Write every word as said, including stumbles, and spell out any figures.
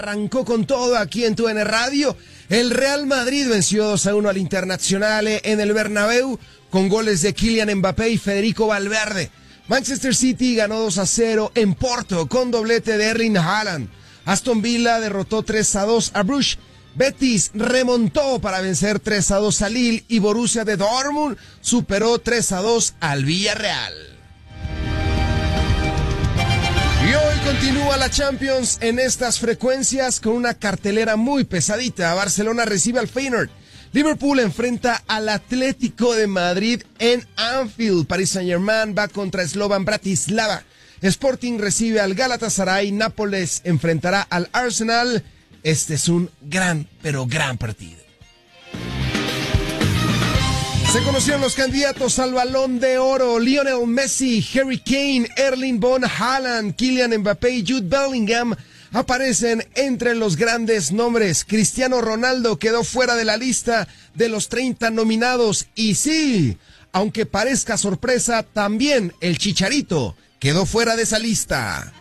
Arrancó con todo aquí en Tu N Radio. El Real Madrid venció dos a uno al Internacional en el Bernabéu con goles de Kylian Mbappé y Federico Valverde. Manchester City ganó dos a cero en Porto con doblete de Erling Haaland. Aston Villa derrotó tres a dos a Bruges. Betis remontó para vencer tres a dos a Lille y Borussia de Dortmund superó tres a dos al Villarreal. Y hoy continúa la Champions en estas frecuencias con una cartelera muy pesadita. Barcelona recibe al Feyenoord. Liverpool enfrenta al Atlético de Madrid en Anfield. Paris Saint-Germain va contra Slovan Bratislava. Sporting recibe al Galatasaray. Nápoles enfrentará al Arsenal. Este es un gran, pero gran partido. Se conocieron los candidatos al Balón de Oro: Lionel Messi, Harry Kane, Erling Von Haaland, Kylian Mbappé y Jude Bellingham aparecen entre los grandes nombres. Cristiano Ronaldo quedó fuera de la lista de los treinta nominados. Y sí, aunque parezca sorpresa, también el Chicharito quedó fuera de esa lista.